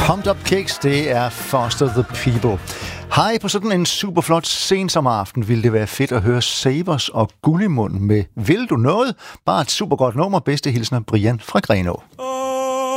Pumped Up Kicks, det er Foster the People. Hej, på sådan en superflot sensommeraften ville det være fedt at høre Sabers og Gullimund med Vil du noget? Bare et supergodt nummer. Bedste hilsner, Brian fra Grenaa.